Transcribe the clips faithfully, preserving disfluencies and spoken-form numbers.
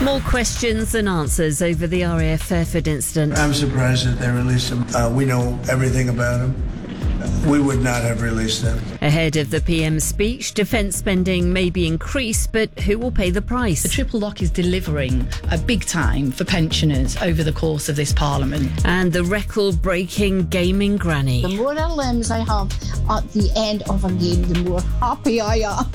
More questions than answers over the R A F Fairford incident. I'm surprised that they released him. Uh, we know everything about him. We would not have released them. Ahead of the P M's speech, defence spending may be increased, but who will pay the price? The triple lock is delivering a big time for pensioners over the course of this Parliament. And the record-breaking gaming granny. The more limbs I have at the end of a game, the more happy I am.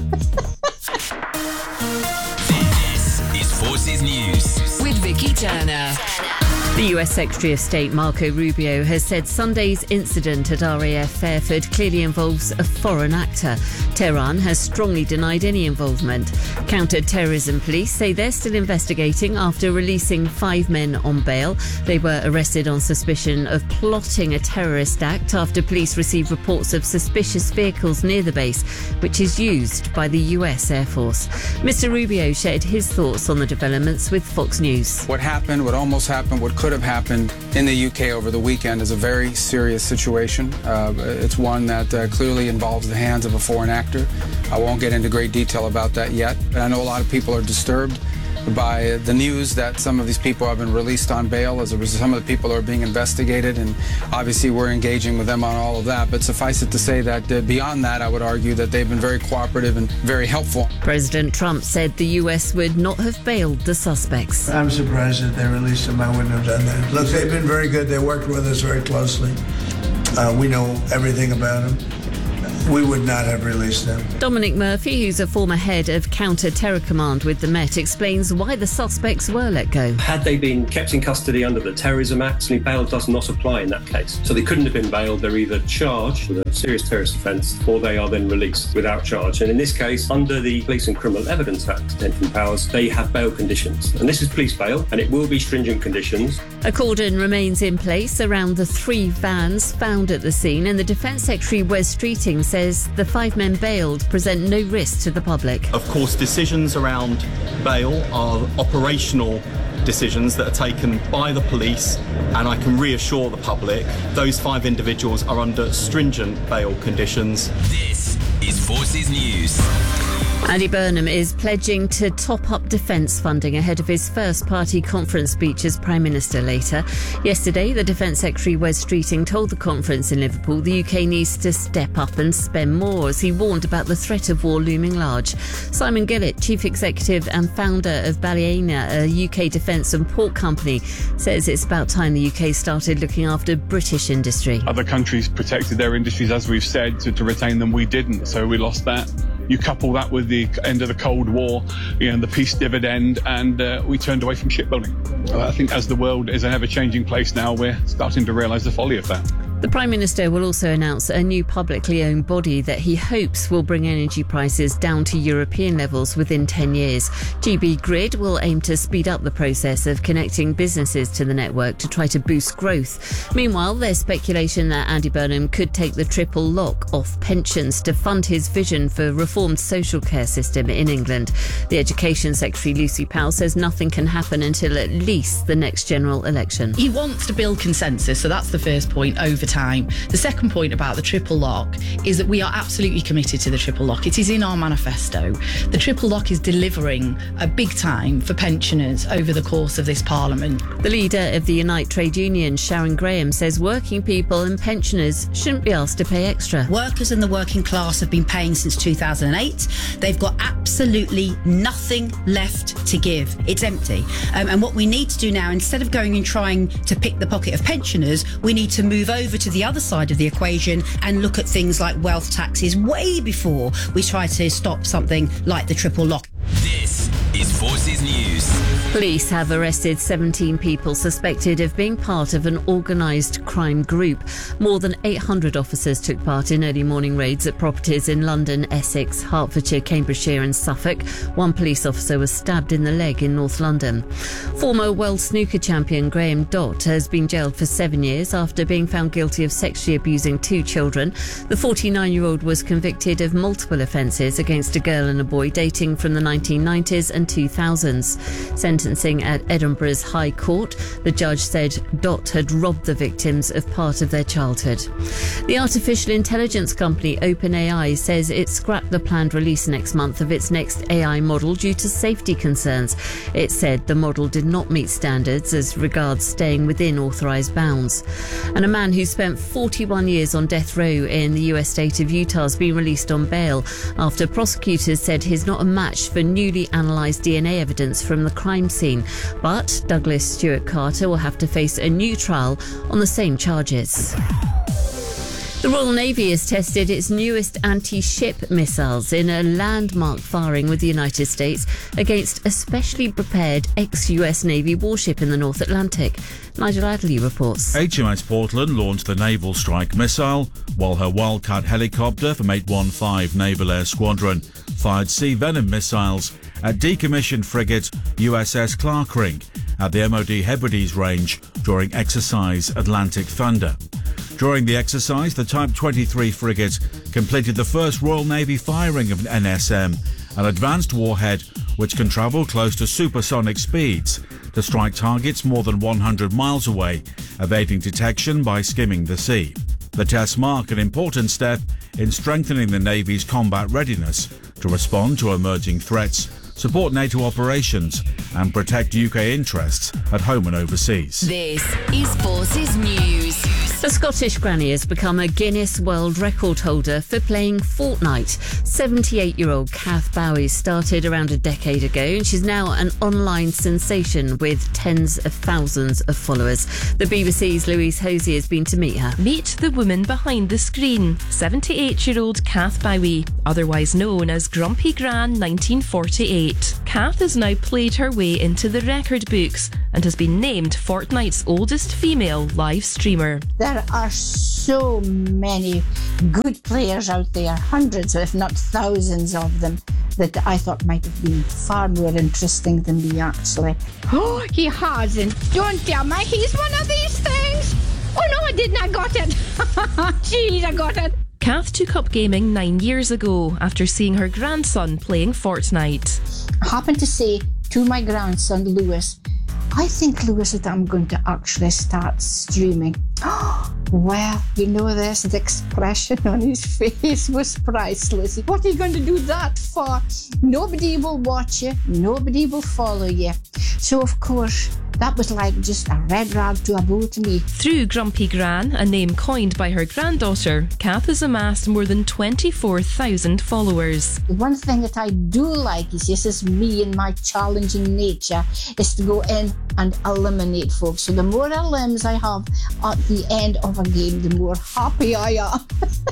This is Forces News with Vicky Turner. The U S Secretary of State Marco Rubio has said Sunday's incident at R A F Fairford clearly involves a foreign actor. Tehran has strongly denied any involvement. Counter-terrorism police say they're still investigating after releasing five men on bail. They were arrested on suspicion of plotting a terrorist act after police received reports of suspicious vehicles near the base, which is used by the U S Air Force. Mister Rubio shared his thoughts on the developments with Fox News. What happened, what almost happened, what could have happened in the U K over the weekend is a very serious situation. Uh, it's one that uh, clearly involves the hands of a foreign actor. I won't get into great detail about that yet, but I know a lot of people are disturbed by the news that some of these people have been released on bail. As a result, some of the people are being investigated, and obviously we're engaging with them on all of that. But suffice it to say that uh, beyond that, I would argue that they've been very cooperative and very helpful. President Trump said the U S would not have bailed the suspects. I'm surprised that they released him. I wouldn't have done that. Look, they've been very good. They worked with us very closely. Uh, we know everything about him. We would not have released them. Dominic Murphy, who's a former head of Counter-Terror Command with the Met, explains why the suspects were let go. Had they been kept in custody under the Terrorism Act, bail does not apply in that case. So they couldn't have been bailed. They're either charged with a serious terrorist offence or they are then released without charge. And in this case, under the Police and Criminal Evidence Act detention powers, they have bail conditions. And this is police bail, and it will be stringent conditions. A cordon remains in place around the three vans found at the scene, and the Defence Secretary Wes Streeting says the five men bailed present no risk to the public. Of course, decisions around bail are operational decisions that are taken by the police, and I can reassure the public those five individuals are under stringent bail conditions. This is Forces News. Andy Burnham is pledging to top up defence funding ahead of his first party conference speech as Prime Minister later. Yesterday, the Defence Secretary Wes Streeting told the conference in Liverpool the U K needs to step up and spend more, as he warned about the threat of war looming large. Simon Gillett, Chief Executive and founder of Ballymena, a U K defence and port company, says it's about time the U K started looking after British industry. Other countries protected their industries, as we've said, to, to retain them. We didn't, so we lost that. You couple that with the end of the Cold War, you know, the peace dividend, and uh, we turned away from shipbuilding. Uh, I think as the world is an ever-changing place now, we're starting to realise the folly of that. The Prime Minister will also announce a new publicly owned body that he hopes will bring energy prices down to European levels within ten years. G B Grid will aim to speed up the process of connecting businesses to the network to try to boost growth. Meanwhile, there's speculation that Andy Burnham could take the triple lock off pensions to fund his vision for a reformed social care system in England. The Education Secretary Lucy Powell says nothing can happen until at least the next general election. He wants to build consensus, so that's the first point over time. The second point about the triple lock is that we are absolutely committed to the triple lock. It is in our manifesto. The triple lock is delivering a big time for pensioners over the course of this Parliament. The leader of the Unite Trade Union, Sharon Graham, says working people and pensioners shouldn't be asked to pay extra. Workers and the working class have been paying since two thousand eight. They've got absolutely nothing left to give. It's empty. Um, and what we need to do now, instead of going and trying to pick the pocket of pensioners, we need to move over to the other side of the equation and look at things like wealth taxes way before we try to stop something like the triple lock. This is Forces News. Police have arrested seventeen people suspected of being part of an organised crime group. More than eight hundred officers took part in early morning raids at properties in London, Essex, Hertfordshire, Cambridgeshire and Suffolk. One police officer was stabbed in the leg in North London. Former world snooker champion Graham Dott has been jailed for seven years after being found guilty of sexually abusing two children. The forty-nine-year-old was convicted of multiple offences against a girl and a boy dating from the nineteen nineties and two thousands. Sentencing at Edinburgh's High Court, the judge said Dot had robbed the victims of part of their childhood. The artificial intelligence company OpenAI says it scrapped the planned release next month of its next A I model due to safety concerns. It said the model did not meet standards as regards staying within authorised bounds. And a man who spent forty-one years on death row in the U S state of Utah has been released on bail after prosecutors said he's not a match for newly analysed D N A evidence from the crime scene. But Douglas Stewart Carter will have to face a new trial on the same charges. The Royal Navy has tested its newest anti-ship missiles in a landmark firing with the United States against a specially prepared ex-U S Navy warship in the North Atlantic. Nigel Adderley reports. H M S Portland launched the Naval Strike Missile, while her Wildcat helicopter from eight one five Naval Air Squadron fired Sea Venom missiles at decommissioned frigate U S S Clarkring at the M O D Hebrides range during exercise Atlantic Thunder. During the exercise, the Type twenty-three frigate completed the first Royal Navy firing of an N S M, an advanced warhead which can travel close to supersonic speeds to strike targets more than one hundred miles away, evading detection by skimming the sea. The tests mark an important step in strengthening the Navy's combat readiness to respond to emerging threats, support NATO operations and protect U K interests at home and overseas. This is Forces News. The Scottish granny has become a Guinness World Record holder for playing Fortnite. seventy-eight-year-old Kath Bowie started around a decade ago and she's now an online sensation with tens of thousands of followers. The B B C's Louise Hosey has been to meet her. Meet the woman behind the screen, seventy-eight-year-old Kath Bowie, otherwise known as Grumpy Gran nineteen forty-eight. Kath has now played her way into the record books and has been named Fortnite's oldest female live streamer. There are so many good players out there, hundreds if not thousands of them, that I thought might have been far more interesting than me actually. Oh, he hasn't. Don't tell me he's one of these things. Oh no, I didn't. I got it. Jeez, I got it. Kath took up gaming nine years ago after seeing her grandson playing Fortnite. I happened to say to my grandson Lewis, I think, Lewis, that I'm going to actually start streaming. Well, you know this, the expression on his face was priceless. What are you going to do that for? Nobody will watch you, nobody will follow you. So, of course, that was like just a red rag to a bull to me. Through Grumpy Gran, a name coined by her granddaughter, Kath has amassed more than twenty-four thousand followers. The one thing that I do like is, this is me and my challenging nature, is to go in and eliminate folks. So the more elims I have at the end of a game, the more happy I am.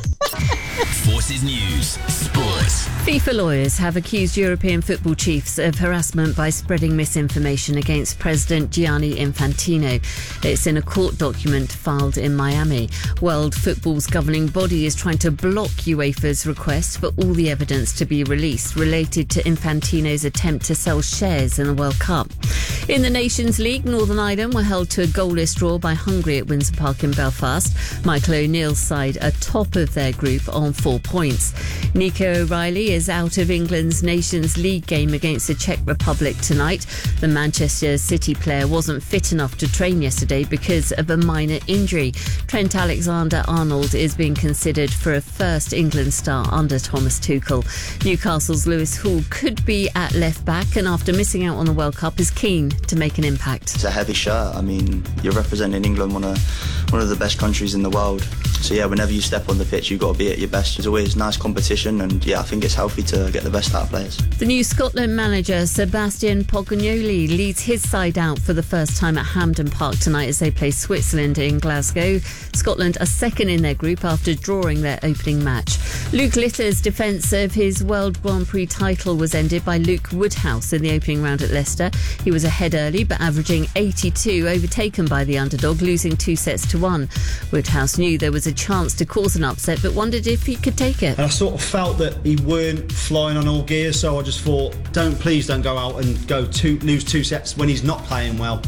Forces News Sports. FIFA lawyers have accused European football chiefs of harassment by spreading misinformation against President Gianni Infantino. It's in a court document filed in Miami. World Football's governing body is trying to block UEFA's request for all the evidence to be released related to Infantino's attempt to sell shares in the World Cup. In the Nations League, Northern Ireland were held to a goalless draw by Hungary at Windsor Park in Belfast. Michael O'Neill's side are top of their group on four points. Nico O'Reilly is out of England's Nations League game against the Czech Republic tonight. The Manchester City player wasn't fit enough to train yesterday because of a minor injury. Trent Alexander-Arnold is being considered for a first England start under Thomas Tuchel. Newcastle's Lewis Hall could be at left back and after missing out on the World Cup is keen to make an impact. It's a heavy shirt. I mean, you're representing England, one of one of the best countries in the world. So yeah, whenever you step on the pitch, you've got to be at your best. There's always nice competition, and yeah, I think it's healthy to get the best out of players. The new Scotland manager, Sebastian Poglioli, leads his side out for the first time at Hampden Park tonight as they play Switzerland in Glasgow. Scotland are second in their group after drawing their opening match. Luke Littler's defence of his World Grand Prix title was ended by Luke Woodhouse in the opening round at Leicester. He was ahead early, but averaging eighty-two, overtaken by the underdog, losing two sets to one. Woodhouse knew there was a chance to cause an upset, but wondered if he could take it. And I sort of felt that he weren't flying on all gears, so I just thought, don't please don't go out and go two, lose two sets when he's not playing well.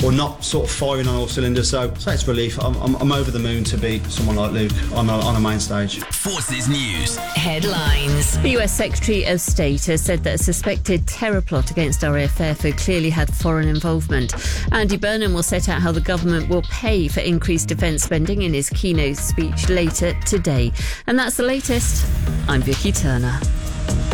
or not sort of firing on all cylinders. So, so it's relief. I'm, I'm, I'm over the moon to beat someone like Luke on a, on a main stage. Forces News. Headlines. The U S Secretary of State has said that a suspected terror plot against R A F Fairford clearly had foreign involvement. Andy Burnham will set out how the government will pay for increased defence spending in his keynote speech later today. And that's the latest. I'm Vicky Turner.